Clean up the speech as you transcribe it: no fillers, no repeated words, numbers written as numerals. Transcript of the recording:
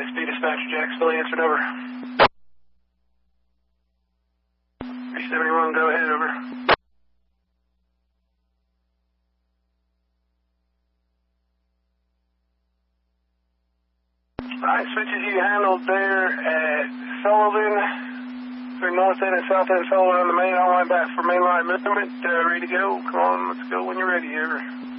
SP Dispatcher Jack, still answered, over. 371, go ahead, over. Alright, switches you handled there at Sullivan, through north end and south end Sullivan on the main, all the way back for main line movement, ready to go. Come on, let's go when you're ready, over.